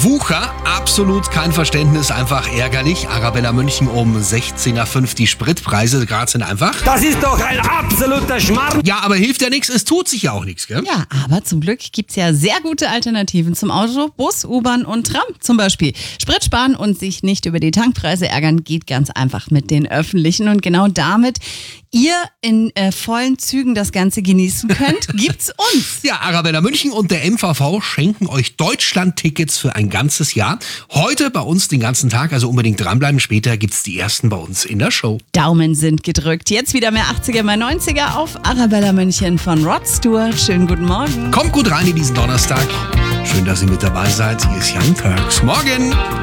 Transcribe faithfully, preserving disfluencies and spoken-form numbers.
Wucher, absolut kein Verständnis, einfach ärgerlich. Arabella München um sechzehn Uhr fünf, die Spritpreise gerade sind einfach. Das ist doch ein absoluter Schmarrn. Ja, aber hilft ja nichts, es tut sich ja auch nichts, gell? Ja, aber zum Glück gibt's ja sehr gute Alternativen zum Auto, Bus, U-Bahn und Tram zum Beispiel. Sprit sparen und sich nicht über die Tankpreise ärgern geht ganz einfach mit den Öffentlichen. Und genau damit ihr in äh, vollen Zügen das Ganze genießen könnt, gibt's uns. Ja, Arabella München und der M V V schenken euch Deutschland-Tickets für ein ganzes Jahr. Heute bei uns den ganzen Tag, also unbedingt dranbleiben. Später gibt's die ersten bei uns in der Show. Daumen sind gedrückt. Jetzt wieder mehr achtziger, mehr neunziger auf Arabella München von Rod Stewart. Schönen guten Morgen. Kommt gut rein in diesen Donnerstag. Schön, dass ihr mit dabei seid. Hier ist Young Turks. Morgen!